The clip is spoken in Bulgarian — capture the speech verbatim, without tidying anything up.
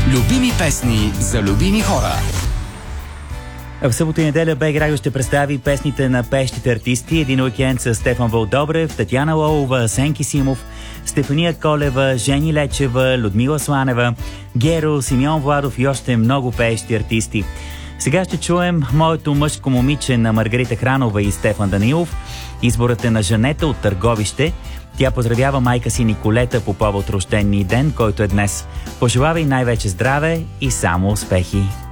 Любими песни за любими хора. В събота и неделя БГ Радио ще представи песните на пеещите артисти. Един уикенд с Стефан Вълдобрев, Татяна Лолова, Сенки Симов, Стефания Колева, Жени Лечева, Людмила Сланева, Геро, Симеон Владов и още много пеещи артисти. Сега ще чуем Моето мъжко момиче на Маргарита Хранова и Стефан Данилов. Изборът е на Жанета от Търговище. Тя поздравява майка си Николета по повод рождения ден, който е днес. Пожелава и най-вече здраве и само успехи!